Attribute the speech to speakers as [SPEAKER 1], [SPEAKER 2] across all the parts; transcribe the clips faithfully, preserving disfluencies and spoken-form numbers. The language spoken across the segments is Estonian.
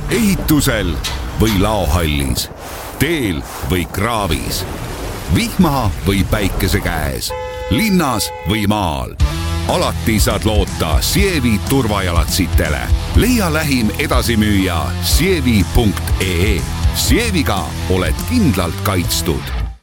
[SPEAKER 1] ehitusel või laohallis, teel või kraavis, vihma või päikese käes, linnas või maal. Alati saad loota Sievi turvajalatsitele. Leia lähim edasimüüja sievi punkt ee. Sieviga oled kindlalt kaitstud.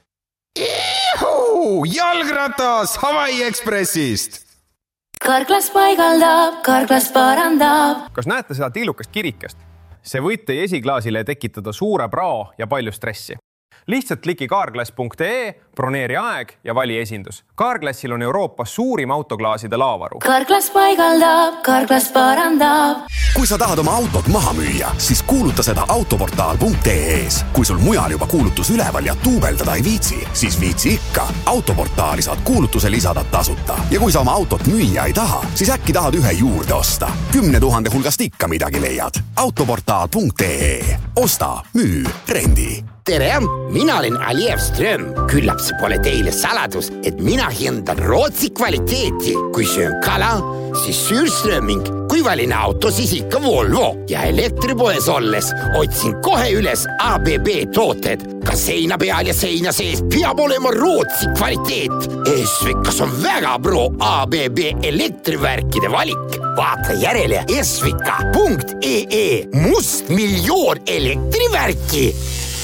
[SPEAKER 2] Ihu, jalgratas Hawaii Expressist!
[SPEAKER 3] Karklas paigaldab, Karklas parandab.
[SPEAKER 4] Kas näete seda tillukest kirikest? See võib teie esiklaasile tekitada suure prao ja palju stressi. Lihtsalt kliki kaarklass punkt ee, broneeri aeg ja vali esindus. Kaarklassil on Euroopas suurim autoklaaside laavaru.
[SPEAKER 3] Karklas paigaldab, Karklas parandab.
[SPEAKER 5] Kui sa tahad oma autot maha müüa, siis kuuluta seda autoportaal punkt ee-s. Kui sul mujal juba kuulutus üleval ja tuubeldada ei viitsi, siis viitsi ikka. Autoportaali saad kuulutuse lisada tasuta. Ja kui sa oma autot müüa ei taha, siis äkki tahad ühe juurde osta. Kümne tuhande hulgast ikka midagi leiad. autoportaal punkt ee. Osta, müü, rendi.
[SPEAKER 6] Tere, mina olen Aliev Ström. Küllap see pole teile saladus, et mina hindan Rootsi kvaliteeti. Kui söön kala, siis Sürströming. Kui valin auto, siis ikka Volvo. Ja elektripoes olles otsin kohe üles A B B tooted. Ka seina peal ja seina sees peab olema Rootsi kvaliteet. Esvikas on väga pro A B B elektrivärkide valik. Vaata järele esvika punkt ee. Must miljoon elektrivärki.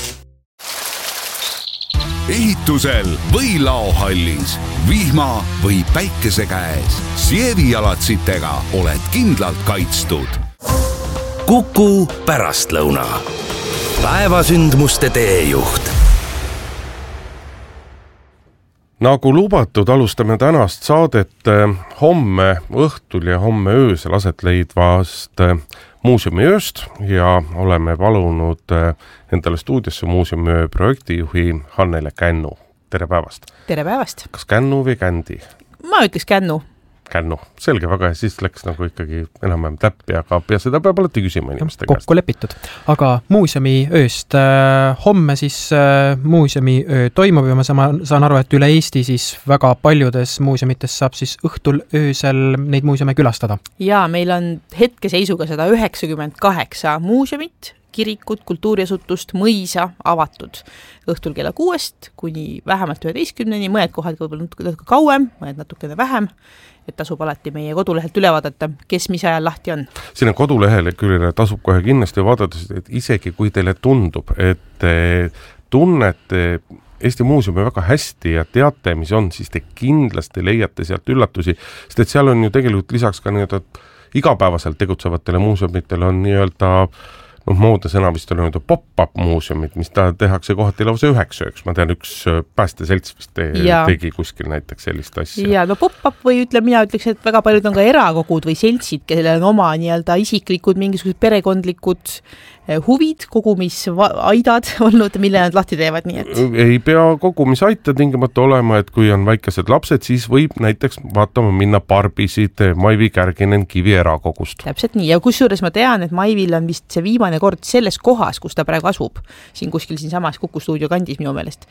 [SPEAKER 1] Ehitusel või laohallis, vihma või päikese käes, Sievi jalatsitega oled kindlalt kaitstud.
[SPEAKER 7] Kuku pärastlõuna. Päevasündmuste teejuht.
[SPEAKER 8] Nagu lubatud, alustame tänast saadet homme õhtul ja homme öösel aset leidvast muuseumiööst ja oleme palunud endale stuudiosse muuseumiöö projektijuhi Hannele Kännu. Tere päevast!
[SPEAKER 9] Tere päevast!
[SPEAKER 8] Kas Kännu või Kändi?
[SPEAKER 9] Ma ütleks Kännu.
[SPEAKER 8] Kännu, selge väga ja siis läks nagu ikkagi enam-vähem täppi, aga ja seda peab alati küsima inimeste käest.
[SPEAKER 10] Kokku lepitud. Aga muuseumi ööst äh, homme siis äh, muuseumi öö toimub ja ma saan aru, et üle Eesti siis väga paljudes muuseumites saab siis õhtul öösel neid muuseume külastada.
[SPEAKER 9] Ja meil on hetkeseisuga sada üheksakümmend kaheksa muuseumit, kirikut, kultuuriasutust, mõisa avatud õhtul kella kuuest kuni vähemalt üheteistkümneni, mõned kohad võib-olla natuke kauem, mõned natukene vähem, et tasub alati meie kodulehelt üle vaadata, kes mis ajal lahti on. Sinna
[SPEAKER 8] kodulehele küll tasub kohe kindlasti vaadata, et isegi kui teile tundub, et te tunnete Eesti muuseumi väga hästi ja teate, mis on, siis te kindlasti leiate sealt üllatusi, sest et seal on ju tegelikult lisaks ka nii-öelda igapäevaselt tegutsevatele muuseumitele on nii-öelda noh, moodne sõna vist on nüüd pop-up muuseumid, mis ta tehakse kohati lausa üheks ööks. Ma tean, üks päästeselts vist te, tegi kuskil näiteks sellist asja.
[SPEAKER 9] Ja, no pop-up või ütle, mina ütleks, et väga paljud on ka erakogud või seltsid, kellel on oma nii-öelda isiklikud, mingisugused perekondlikud huvid, kogumisaidad olnud, mille nad lahti teevad, nii et?
[SPEAKER 8] Ei pea kogumisaita tingimata olema, et kui on väikesed lapsed, siis võib näiteks vaatama minna Barbisid Maivi Kärginen Kivi erakogust.
[SPEAKER 9] Täpselt nii, ja kusjuures ma tean, et Maivil on vist see viimane kord selles kohas, kus ta praegu asub, siin kuskil siin samas Kuku stuudio kandis minu meelest,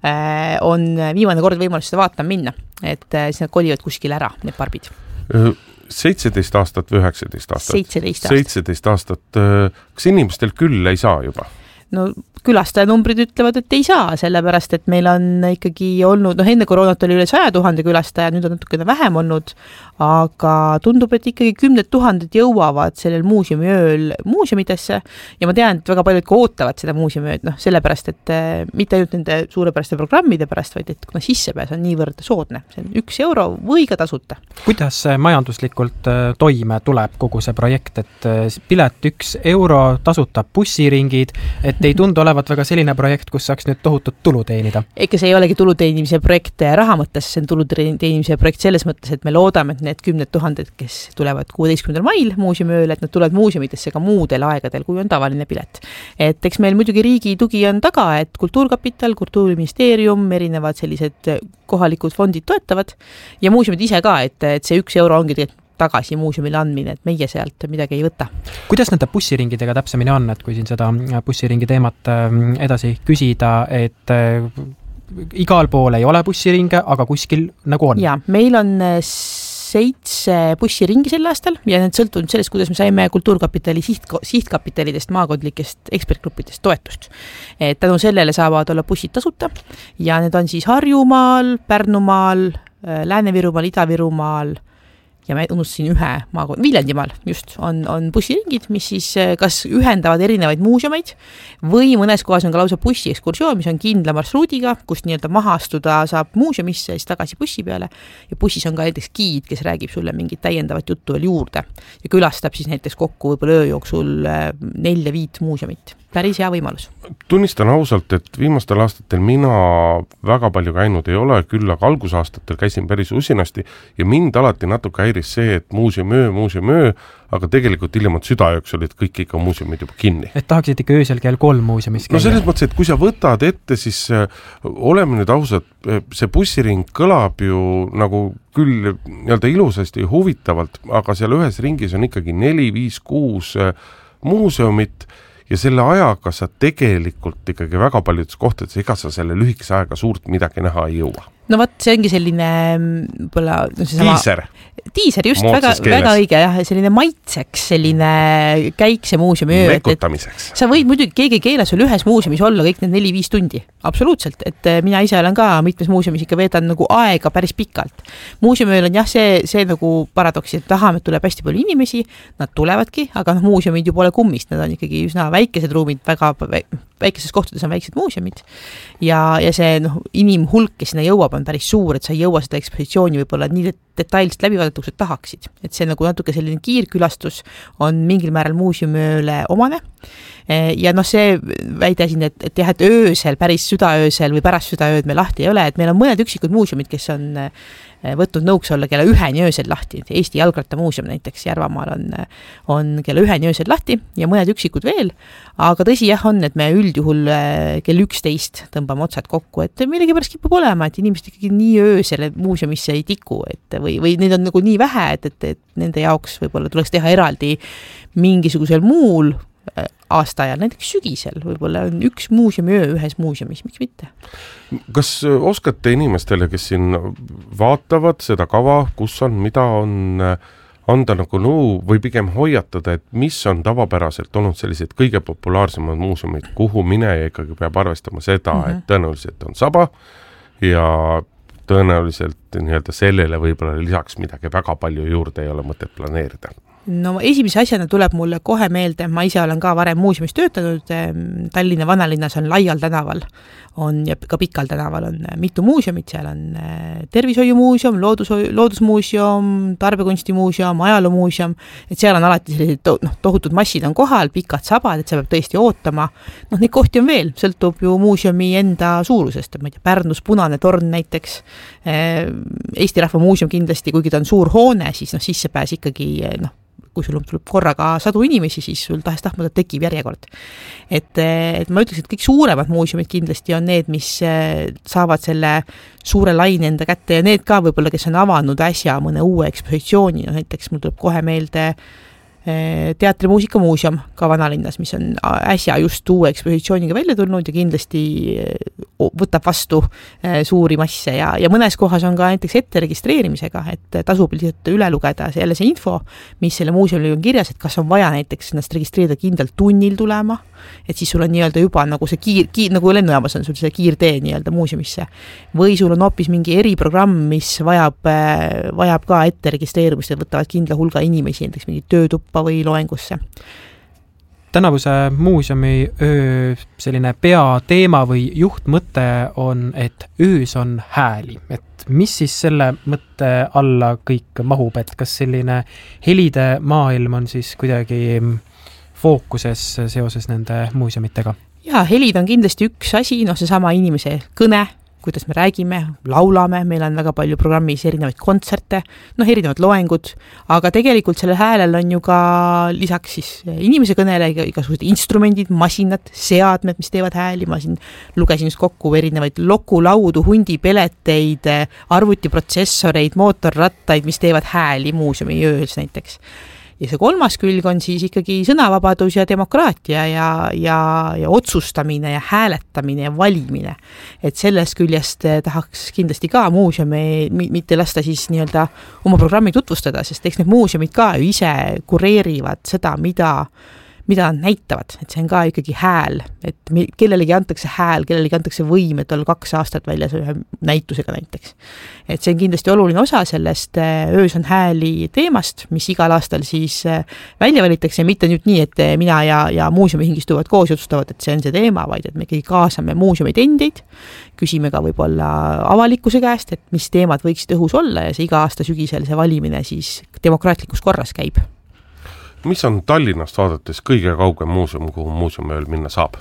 [SPEAKER 9] on viimane kord võimalus seda vaatama minna, et siis nad kolivad kuskil ära, need Barbid.
[SPEAKER 8] seitseteist aastat või üheksateist aastat?
[SPEAKER 9] seitseteist aastat.
[SPEAKER 8] seitseteist aastat. Kas inimestel küll ei saa juba?
[SPEAKER 9] No külastajanumbrid ütlevad, et ei saa, sellepärast, et meil on ikkagi olnud, noh enne koroonat oli üle saja tuhande külastaja, nüüd on natukene vähem olnud, aga tundub, et ikkagi kümned tuhanded jõuavad sellel muuseumiööl muuseumitesse ja ma tean, et väga paljud ka ootavad seda muuseumiööd, noh sellepärast, et mitte ainult nende suurepäraste programmide pärast, vaid et kuna sissepääs on niivõrd soodne, see on üks euro või ka tasuta.
[SPEAKER 10] Kuidas majanduslikult toime tuleb kogu see projekt, et pilet üks euro, tasuta bussiringid, et ei tundu olevat väga selline projekt, kus saaks nüüd tohutut tulu teenida?
[SPEAKER 9] Ega see ei olegi tulu teenimise projekt raha mõttes, see on tulu teenimise projekt selles mõttes, et me loodame, et need kümned tuhanded, kes tulevad kuueteistkümnendal mail muuseumööle, et nad tulevad muuseumitesse ka muudel aegadel, kui on tavaline pilet. Et eks meil muidugi riigi tugi on taga, et Kultuurkapital, Kultuuriministeerium, erinevad sellised kohalikud fondid toetavad ja muuseumid ise ka, et, et see üks euro ongi tegelikult tagasi muuseumile andmine, et meie sealt midagi ei võta.
[SPEAKER 10] Kuidas nende bussiringidega täpsemini on, et kui siin seda bussiringi teemat edasi küsida, et igal pool ei ole bussiringe, aga kuskil nagu on?
[SPEAKER 9] Ja, meil on seitse bussiringi sel aastal ja need sõltunud sellest, kuidas me saime Kultuurkapitali siht, sihtkapitalidest, maakondlikest ekspertgruppidest toetust. Et tänu sellele saavad olla bussid tasuta ja need on siis Harjumaal, Pärnumaal, Lääne-Virumaal, Ida-Virumaal ja me unustasin ühe maakond, Viljandimaal just, on, on bussiringid, mis siis kas ühendavad erinevaid muuseumeid või mõnes kohas on ka lausa bussiekskursioon, mis on kindla marsruudiga, kust nii-öelda maha astuda saab muuseumisse ja siis tagasi bussi peale ja bussis on ka näiteks giid, kes räägib sulle mingit täiendavat juttu veel juurde ja külastab siis näiteks kokku võib-olla öö jooksul nelja viit muuseumit. Päris hea võimalus.
[SPEAKER 8] Tunnistan ausalt, et viimastel aastatel mina väga palju käinud ei ole, küll aga algusaastatel käisin päris usinasti ja mind alati natuke häiris see, et muuseumöö, muuseumöö, aga tegelikult hiljemalt südaööks olid kõik ikka muuseumid juba kinni.
[SPEAKER 10] Et tahaksid ikka öösel kell kolm muuseumis käia?
[SPEAKER 8] No selles mõttes, et kui sa võtad ette, siis oleme nüüd ausad, see bussiring kõlab ju nagu küll nii-öelda ilusasti ja huvitavalt, aga seal ühes ringis on ikkagi neli, viis, kuus muuseumit ja selle ajaga sa tegelikult ikkagi väga paljudes kohtades, ega sa selle lühikese aega suurt midagi näha ei jõua.
[SPEAKER 9] No võt, see ongi selline võla, no see sama,
[SPEAKER 8] tiiser.
[SPEAKER 9] Tiiser, just, väga, väga õige, jah, selline maitseks, selline käikse muuseumi öö.
[SPEAKER 8] Mekutamiseks.
[SPEAKER 9] Sa võid muidugi, keegi keela sul ühes muuseumis olla kõik need neli-viis tundi. Absoluutselt, et mina ise olen ka mitmes muuseumis ikka veedan nagu aega päris pikalt. Muuseumil on jah, see, see nagu paradoks, et tahame, et tuleb hästi palju inimesi, nad tulevadki, aga noh, muuseumid ju pole kummist, nad on ikkagi üsna väikesed ruumid, väga väikeses kohtades on väiksed muuseumid ja, ja see noh, inimhulk, kes sinna jõuab, on päris suur, et sa ei jõua seda ekspositsiooni võib-olla nii detailselt läbi vaadatuks, et tahaksid. Et see nagu natuke selline kiirkülastus on mingil määral muuseumööle omane. Ja noh, see väide siin, et, et jah, et öösel, päris südaöösel või pärast südaööd me lahti ei ole, et meil on mõned üksikud muuseumid, kes on võtnud nõuks olla kella üheni öösel lahti. Eesti Jalgrattamuuseum näiteks Järvamaal on, on kella üheni öösel lahti ja mõned üksikud veel, aga tõsi jah on, et me üldjuhul kell üksteist tõmbame otsad kokku, et millegi pärast kipub olema, et inimesed ikkagi nii öösel muuseumisse ei tiku, et või, või neid on nagu nii vähe, et, et, et nende jaoks võib-olla tuleks teha eraldi mingisugusel muul aasta ajal, näiteks sügisel võib-olla on üks muuseumi öö ühes muuseumis, miks mitte?
[SPEAKER 8] Kas oskate inimestele, kes siin vaatavad seda kava, kus on, mida on, anda nagu nõu või pigem hoiatada, et mis on tavapäraselt olnud sellised kõige populaarsemad muuseumid, kuhu mineja ikkagi peab arvestama seda, mm -hmm. et tõenäoliselt on saba ja tõenäoliselt nii-öelda sellele võib-olla lisaks midagi väga palju juurde ei ole mõtet planeerida?
[SPEAKER 9] No esimese asjana tuleb mulle kohe meelde, ma ise olen ka varem muuseumis töötanud, Tallinna vanalinnas on Laial tänaval on, ja ka Pikal tänaval on mitu muuseumit, seal on tervishoiumuuseum, loodus, loodusmuuseum, tarbekunstimuuseum, ajaloomuuseum, et seal on alati sellised to, noh, tohutud massid on kohal, pikad sabad, et see peab tõesti ootama. Noh, neid kohti on veel, sõltub ju muuseumi enda suurusest, ma ei tea, Pärnus Punane torn näiteks, Eesti Rahva Muuseum kindlasti, kuigi ta on suur hoone, siis noh, sisse pääs ikkagi noh, kui sul tuleb korraga sadu inimesi, siis sul tahest tahtmata tekib järjekord. Et, et ma ütleks, et kõik suuremad muuseumid kindlasti on need, mis saavad selle suure laine enda kätte ja need ka võib-olla, kes on avanud äsja mõne uue ekspositsiooni, no näiteks mul tuleb kohe meelde teatrimuusikamuuseum ka vanalinnas, mis on äsja just uue ekspositsiooniga välja tulnud ja kindlasti võtab vastu suuri masse ja, ja mõnes kohas on ka näiteks ette registreerimisega, et tasub lihtsalt üle lugeda jälle see info, mis selle muuseumil on kirjas, et kas on vaja näiteks ennast registreerida kindlalt tunnil tulema, et siis sul on nii-öelda juba nagu see kiir, kiir nagu lennujaamas on sul see kiirtee nii-öelda muuseumisse või sul on hoopis mingi eriprogramm, mis vajab, vajab ka ette registreerumist, et võtavad kindla hulga inimesi, näiteks mingi töötuppa või loengusse.
[SPEAKER 10] Tänavuse muuseumi öö selline peateema või juhtmõte on, et öös on hääli. Et mis siis selle mõtte alla kõik mahub, et kas selline helide maailm on siis kuidagi fookuses seoses nende muuseumitega? Jaa,
[SPEAKER 9] helid on kindlasti üks asi, noh see sama inimese kõne, kuidas me räägime, laulame, meil on väga palju programmis erinevaid kontserte, noh erinevad loengud, aga tegelikult sellel häälel on ju ka lisaks siis inimese kõnele igasugused instrumendid, masinad, seadmed, mis teevad hääli, ma siin lugesin just kokku erinevaid lokulaudu, hundipeleteid, arvutiprotsessoreid, mootorrattaid, mis teevad hääli muuseumi öös näiteks. ja see kolmas külg on siis ikkagi sõnavabadus ja demokraatia ja, ja, ja otsustamine ja hääletamine ja valimine. Et sellest küljest tahaks kindlasti ka muuseumi mitte lasta siis nii-öelda oma programmi tutvustada, sest eks need muuseumid ka ju ise kureerivad seda, mida mida nad näitavad, et see on ka ikkagi hääl, et kellelegi antakse hääl, kellelegi antakse võim, et olla kaks aastat väljas ühe näitusega näiteks. Et see on kindlasti oluline osa sellest öös on hääli teemast, mis igal aastal siis välja valitakse, mitte nüüd nii, et mina ja, ja muuseumihing istuvad koos ja otsustavad, et see on see teema, vaid et me ikkagi kaasame muuseumid endid, küsime ka võib-olla avalikkuse käest, et mis teemad võiksid õhus olla ja see iga aasta sügisel see valimine siis demokraatlikus korras käib.
[SPEAKER 8] Mis on Tallinnast vaadates kõige kaugem muuseum, kuhu muuseumööl minna saab?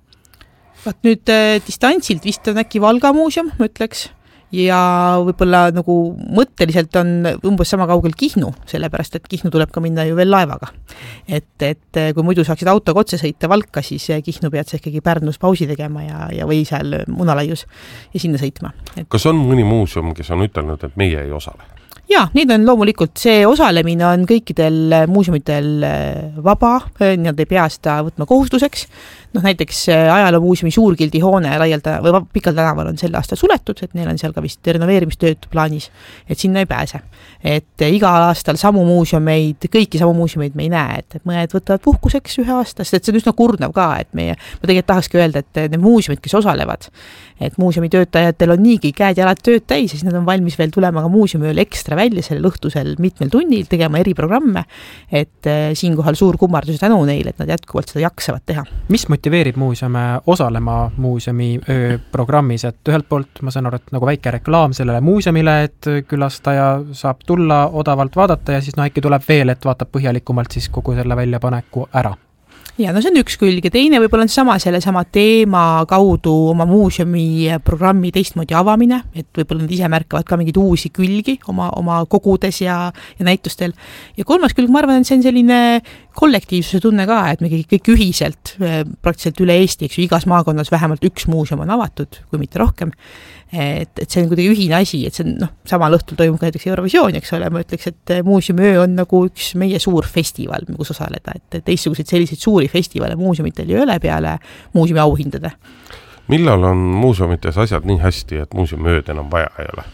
[SPEAKER 9] Vaat nüüd äh, distantsilt vist on äkki Valga muuseum, ma ütleks, ja võib-olla nagu mõtteliselt on umbes sama kaugel Kihnu, sellepärast, et Kihnu tuleb ka minna ju veel laevaga. Et, et kui muidu saaksid autoga otse sõita Valka, siis Kihnu pead sa ikkagi Pärnus pausi tegema ja, ja või seal Munalaius ja sinna sõitma. Et...
[SPEAKER 8] Kas on mõni muuseum, kes on ütelnud, et meie ei osale?
[SPEAKER 9] Jaa, neid on loomulikult, see osalemine on kõikidel muuseumitel vaba, nad ei pea seda võtma kohustuseks. Noh, näiteks ajaloomuuseumi Suurgildi hoone laialda, või Pikal tänaval on sel aastal suletud, et neil on seal ka vist renoveerimistööd plaanis, et sinna ei pääse. Et igal aastal samu muuseumeid, kõiki samu muuseumeid me ei näe, et mõned võtavad puhkuseks ühe aastast, et see on üsna kurnav ka, et meie, ma tegelikult tahakski öelda, et need muuseumid, kes osalevad, et muuseumi töötajatel on niigi käed jalad tööd täis, siis nad on valmis veel tulema ka muuseumööl ekstra välja sellel õhtusel mitmel tunnil, tegema eriprogramme, et siinkohal suur kummardus tänu neile, et nad jätkuvalt seda jaksavad teha.
[SPEAKER 10] Mis motiveerib muuseume osalema muuseumi öö programmis, et ühelt poolt ma saan aru, et nagu väike reklaam sellele muuseumile, et külastaja saab tulla odavalt vaadata ja siis no äkki tuleb veel, et vaatab põhjalikumalt siis kogu selle väljapaneku ära.
[SPEAKER 9] Ja no see on üks külg ja teine võib-olla on sama selle sama teema kaudu oma muuseumi programmi teistmoodi avamine, et võib-olla nad ise märkavad ka mingeid uusi külgi oma, oma kogudes ja, ja näitustel. Ja kolmas külg, ma arvan, et see on selline kollektiivsuse tunne ka, et me kõik ühiselt, praktiliselt üle Eesti, eks ju, igas maakonnas vähemalt üks muuseum on avatud, kui mitte rohkem. Et, et see on kuidagi ühine asi, et see on, noh, samal õhtul toimub ka näiteks Eurovisioon, eks ole, ma ütleks, et muuseumöö on nagu üks meie suur festival, kus osaleda, et teistsuguseid selliseid suuri festivale muuseumitel ei ole peale muuseumi auhindade.
[SPEAKER 8] Millal on muuseumites asjad nii hästi, et muuseumööd enam vaja ei ole?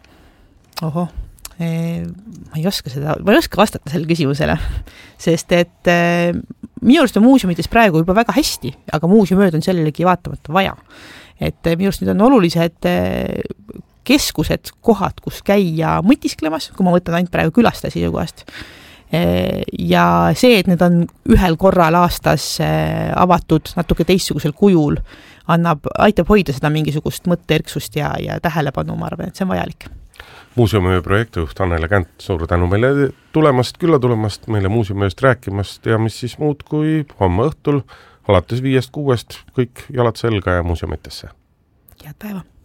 [SPEAKER 9] Oho, ma ei oska seda, ma ei oska vastata selle küsimusele, sest et minu arust on muuseumites praegu juba väga hästi, aga muuseumööd on sellelegi vaatamata vaja. Et minu arust need on olulised keskused, kohad, kus käia mõtisklemas, kui ma võtan ainult praegu külastaja seisukohast. Ja see, et need on ühel korral aastas avatud natuke teistsugusel kujul, annab, aitab hoida seda mingisugust mõtteerksust ja, ja tähelepanu, ma arvan, et see on vajalik.
[SPEAKER 8] Muuseumi projektijuht Annele Känt, suur tänu meile tulemast, külla tulemast, meile muuseumist rääkimast ja mis siis muud kui homme õhtul alates viiest kuuest kõik jalad selga ja muuseumitesse.
[SPEAKER 9] Head päeva!